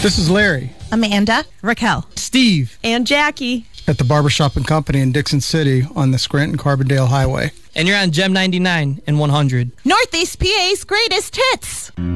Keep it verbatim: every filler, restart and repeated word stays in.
This is Larry. Amanda. Raquel. Steve. And Jackie. At the Barbershop and Company in Dixon City on the Scranton-Carbondale Highway. And you're on Gem ninety-nine and one hundred. Northeast P A's greatest hits.